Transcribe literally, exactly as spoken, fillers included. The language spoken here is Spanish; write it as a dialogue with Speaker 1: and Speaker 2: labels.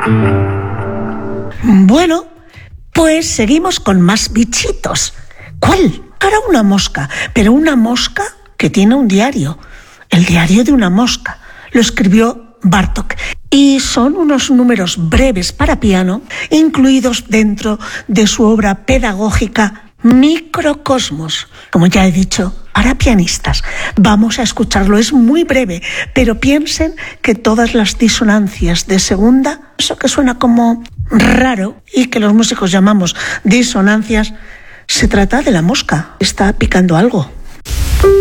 Speaker 1: Bueno, pues seguimos con más bichitos. ¿Cuál? Ahora una mosca, pero una mosca que tiene un diario. El diario de una mosca. Lo escribió Bartók. Y son unos números breves para piano, incluidos dentro de su obra pedagógica Microcosmos. Como ya he dicho, ahora pianistas, vamos a escucharlo. Es muy breve, pero piensen que todas las disonancias de segunda, eso que suena como raro y que los músicos llamamos disonancias, se trata de la mosca. Está picando algo.